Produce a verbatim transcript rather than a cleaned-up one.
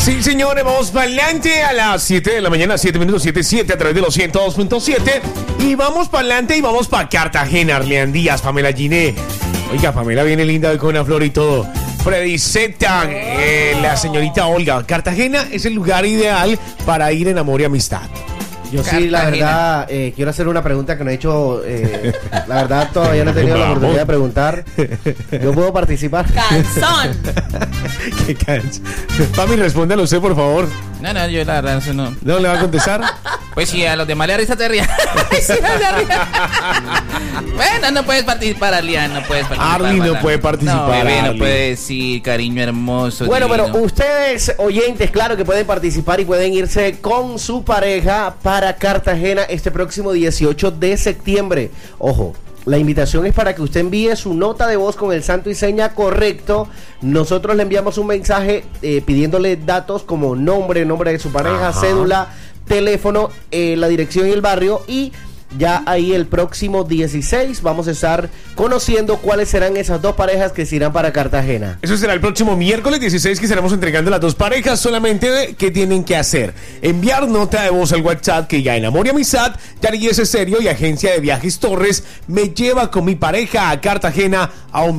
Sí, señores, vamos para adelante a las siete de la mañana, siete minutos, siete siete a través de los ciento dos punto siete. Y vamos para adelante y vamos para Cartagena. Arlean Díaz, Pamela Giné. Oiga, Pamela viene linda hoy con una flor y todo. Freddy Zeta, eh, la señorita Olga. Cartagena es el lugar ideal para ir en amor y amistad. Yo sí, la verdad, eh, quiero hacer una pregunta que no he hecho. Eh, la verdad, todavía no he tenido la oportunidad de preguntar. ¿Yo puedo participar? ¡Calzón! ¿Qué canción? Pami, respóndalo usted, por favor. No, no, yo la verdad eso no. ¿No le va a contestar? Pues sí, a los demás le da risa te rían. Sí, no le rían. Bueno, no puedes participar, Arlian, no puedes participar. Arly no ¿verdad? puede participar. No, bebé, Arly. no puede decir, cariño hermoso. Bueno, divino. pero ustedes, oyentes, claro que pueden participar y pueden irse con su pareja para Cartagena este próximo dieciocho de septiembre. Ojo, la invitación es para que usted envíe su nota de voz con el santo y seña correcto. Nosotros le enviamos un mensaje eh, pidiéndole datos como nombre, nombre de su pareja, Ajá. cédula, teléfono, eh, la dirección y el barrio, y ya ahí el próximo dieciséis vamos a estar conociendo cuáles serán esas dos parejas que se irán para Cartagena. Eso será el próximo miércoles dieciséis que estaremos entregando las dos parejas. Solamente, ¿qué tienen que hacer? Enviar nota de voz al WhatsApp que ya en Amor y Amistad, Yari es serio y Agencia de Viajes Torres me lleva con mi pareja a Cartagena a un